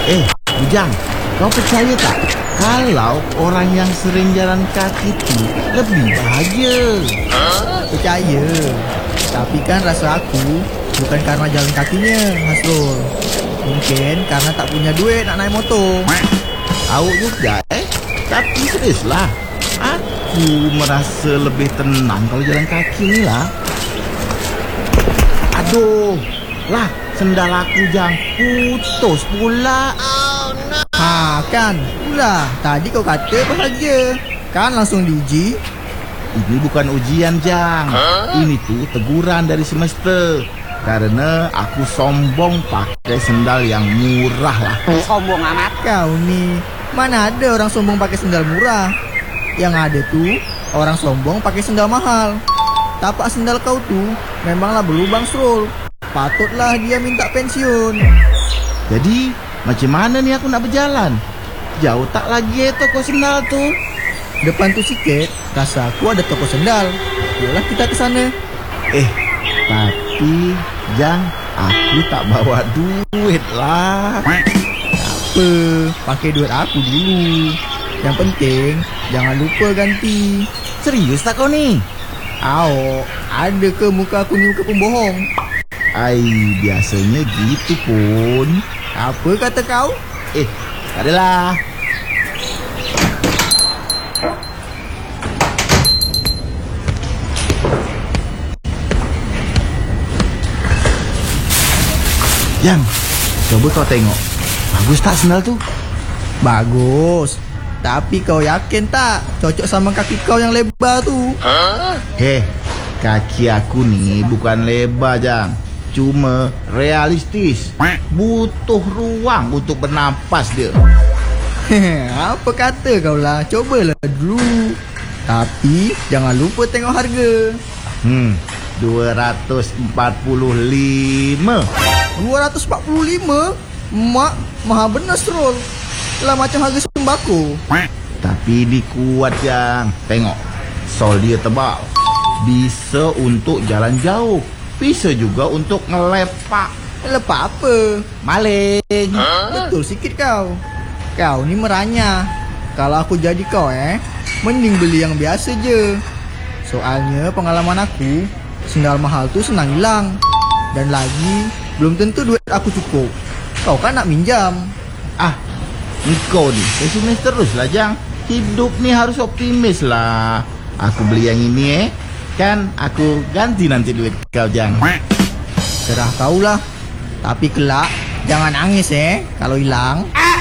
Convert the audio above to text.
Bujang, kau percaya tak? Kalau orang yang sering jalan kaki itu lebih bahagia. Percaya. Tapi kan rasa aku bukan karena jalan kakinya, Hasrul. Mungkin karena tak punya duit nak naik motor. Tahu juga Tapi seriuslah, aku merasa lebih tenang kalau jalan kaki ni lah. Aduh, lah sendal aku Jang putus pula. Kan. Itulah, tadi kau kata bahagia. Kan langsung diuji. Ini bukan ujian Jang. Ini tuh teguran dari semesta. Karena aku sombong pakai sendal yang murah lah. Sombong amat. Kau ni, mana ada orang sombong pakai sendal murah. Yang ada tuh orang sombong pakai sendal mahal. Tapak sendal kau tuh memanglah berlubang, Srul. Patutlah dia minta pensiun. Jadi macam mana ni aku nak berjalan? Jauh tak lagi toko sendal tu. Depan tu sikit, rasa aku ada toko sendal. Yolah kita ke sana. Tapi Jang, aku tak bawa duit lah. Apa? Pakai duit aku dulu. Yang penting jangan lupa ganti. Serius tak kau ni? Ada ke muka aku ni muka pembohong? Biasanya gitu pun. Apa kata kau? Tak adalah. Jang, coba kau tengok. Bagus tak sendal tu? Bagus. Tapi kau yakin tak cocok sama kaki kau yang lebar tu? Kaki aku ni bukan lebar Jang, cuma realistis. Butuh ruang untuk bernafas dia. Apa kata kau lah, cobalah dulu. Tapi jangan lupa tengok harga. 245. 245? Mak, mahal benar, Srul. Lah macam harga sembako. Tapi ini kuat Jang. Tengok, sol dia tebal. Bisa untuk jalan jauh, bisa juga untuk ngelepak. Lepak apa? Maling. Betul sikit kau. Kau ni meranyah. Kalau aku jadi kau mending beli yang biasa je. Soalnya pengalaman aku, sendal mahal tu senang hilang. Dan lagi, belum tentu duit aku cukup. Kau kan nak minjam. Kau ni pesimis terus lah Jang. Hidup ni harus optimis lah. Aku beli yang ini kan aku ganti nanti duit kau Jang. Serah kau lah. Tapi kelak jangan nangis kalau hilang.